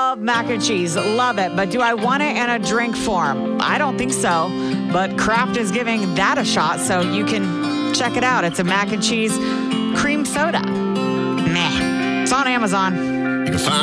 love mac and cheese. Love it. But do I want it in a drink form? I don't think so. But Kraft is giving that a shot, so you can check it out. It's a mac and cheese cream soda. Meh. It's on Amazon.